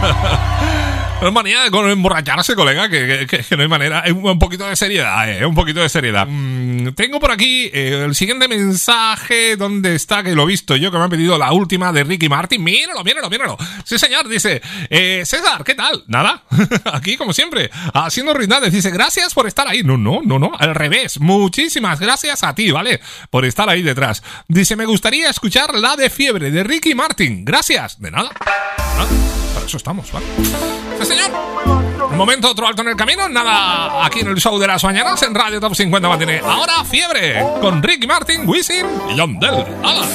No es manía con emborracharse, colega, que no hay manera. Un poquito de seriedad, un poquito de seriedad. Tengo por aquí el siguiente mensaje. ¿Dónde está? Que lo he visto yo, que me ha pedido la última de Ricky Martin. Míralo. Sí, señor, dice, César, ¿qué tal? Nada, aquí como siempre, haciendo ruindades. Dice, gracias por estar ahí. No, al revés. Muchísimas gracias a ti, ¿vale? Por estar ahí detrás. Dice, me gustaría escuchar la de Fiebre de Ricky Martin. Gracias. De nada. Para eso estamos, ¿vale? Sí, señor. Un momento, otro alto en el camino. Nada, aquí en el show de las mañanas en Radio Top 50 Matiné. Ahora Fiebre con Ricky Martin, Wisin y Yandel. ¡Hala!